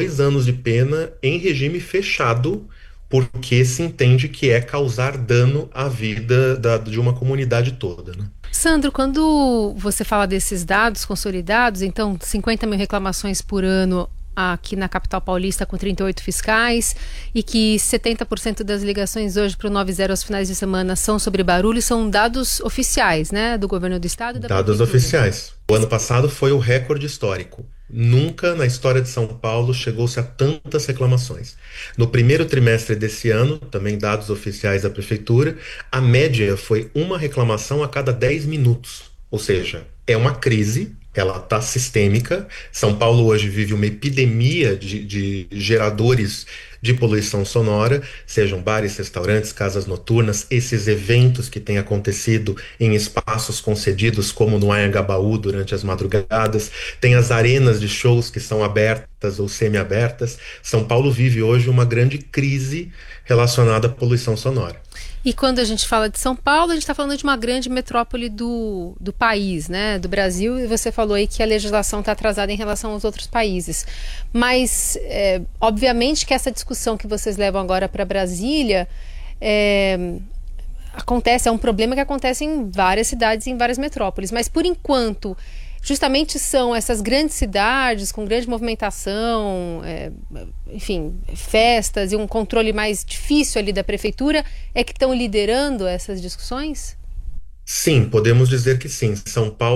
2 anos de pena em regime fechado, porque se entende que é causar dano à vida de uma comunidade toda, né? Sandro, quando você fala desses dados consolidados, então 50 mil reclamações por ano aqui na capital paulista com 38 fiscais e que 70% das ligações hoje para o 90 aos finais de semana são sobre barulho, são dados oficiais, né, do governo do estado e da Dados prefeitura. oficiais. O ano passado foi o recorde histórico. Nunca na história de São Paulo chegou-se a tantas reclamações. No primeiro trimestre desse ano, também dados oficiais da prefeitura, a média foi uma reclamação a cada 10 minutos. Ou seja, é uma crise, ela está sistêmica. São Paulo hoje vive uma epidemia de geradores de poluição sonora, sejam bares, restaurantes, casas noturnas, esses eventos que têm acontecido em espaços concedidos, como no Anhangabaú durante as madrugadas, tem as arenas de shows que são abertas ou semi-abertas. São Paulo vive hoje uma grande crise relacionada à poluição sonora. E quando a gente fala de São Paulo, a gente está falando de uma grande metrópole do país, né, do Brasil, e você falou aí que a legislação está atrasada em relação aos outros países. Mas, obviamente que essa discussão que vocês levam agora para Brasília acontece, é um problema que acontece em várias cidades e em várias metrópoles. Mas, por enquanto, justamente são essas grandes cidades com grande movimentação, enfim, festas e um controle mais difícil ali da prefeitura é que estão liderando essas discussões? Sim, podemos dizer que sim. São Paulo